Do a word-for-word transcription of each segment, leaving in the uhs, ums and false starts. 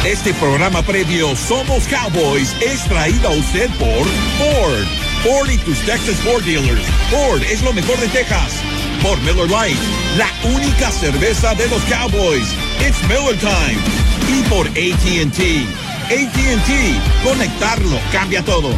Este programa previo Somos Cowboys es traído a usted por Ford. Ford y tus Texas Ford dealers. Ford es lo mejor de Texas. Por Miller Lite, la única cerveza de los Cowboys. It's Miller Time. Y por A T and T. A T and T. Conectarlo cambia todo.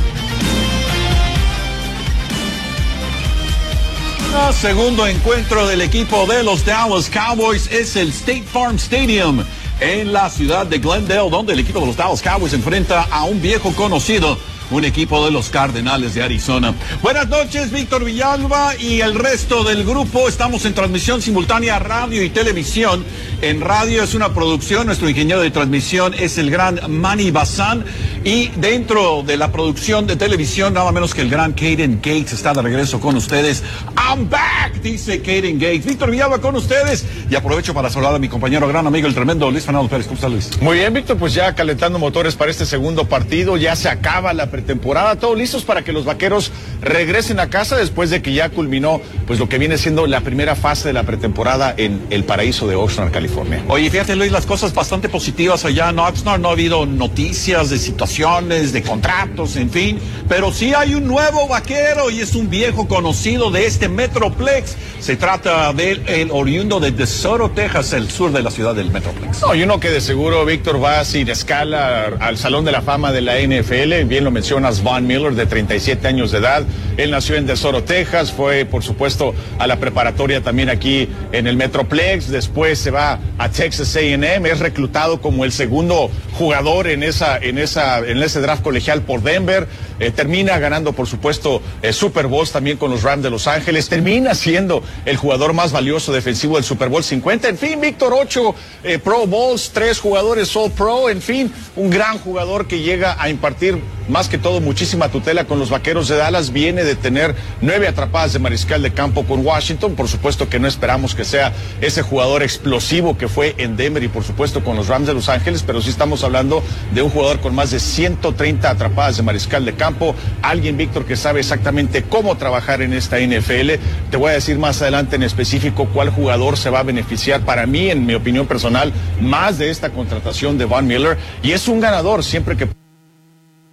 El segundo encuentro del equipo de los Dallas Cowboys es el State Farm Stadium en la ciudad de Glendale, donde el equipo de los Dallas Cowboys enfrenta a un viejo conocido, un equipo de los Cardenales de Arizona. Buenas noches, Víctor Villalba y el resto del grupo. Estamos en transmisión simultánea, radio y televisión. En radio es una producción, nuestro ingeniero de transmisión es el gran Manny Bazán. Y dentro de la producción de televisión, nada menos que el gran Caden Gates está de regreso con ustedes. I'm back, dice Caden Gates. Víctor Villalba con ustedes. Y aprovecho para saludar a mi compañero, gran amigo, el tremendo Luis Fernando Pérez. ¿Cómo está, Luis? Muy bien, Víctor, pues ya calentando motores para este segundo partido. Ya se acaba la pretemporada, todos listos para que los vaqueros regresen a casa después de que ya culminó pues lo que viene siendo la primera fase de la pretemporada en el paraíso de Oxnard, California. Oye, fíjate, Luis, las cosas bastante positivas allá en Oxnard. No ha habido noticias de situaciones, de contratos, en fin, pero sí hay un nuevo vaquero y es un viejo conocido de este Metroplex. Se trata del el oriundo de DeSoto, Texas, el sur de la ciudad del Metroplex. No, y uno que de seguro, Víctor, va sin escala al Salón de la Fama de la N F L, bien lo mencionas, Von Miller, de treinta y siete años de edad. Él nació en DeSoto, Texas, fue, por supuesto, a la preparatoria también aquí en el Metroplex, después se va a Texas A and M, es reclutado como el segundo jugador en esa, en esa, en ese draft colegial por Denver, eh, termina ganando, por supuesto, eh, Super Bowls también con los Rams de Los Ángeles, termina siendo el jugador más valioso defensivo del Super Bowl cincuenta, en fin, Víctor, ocho eh, Pro Bowls, tres jugadores All Pro, en fin, un gran jugador que llega a impartir más que todo muchísima tutela con los Vaqueros de Dallas, viene de tener nueve atrapadas de mariscal de campo con Washington, por supuesto que no esperamos que sea ese jugador explosivo que fue en Denver y por supuesto con los Rams de Los Ángeles, pero sí estamos hablando de un jugador con más de ciento treinta atrapadas de mariscal de campo, alguien, Víctor, que sabe exactamente cómo trabajar en esta N F L. Te voy a decir más adelante en específico cuál jugador se va a beneficiar, para mí, en mi opinión personal, más de esta contratación de Von Miller, y es un ganador siempre que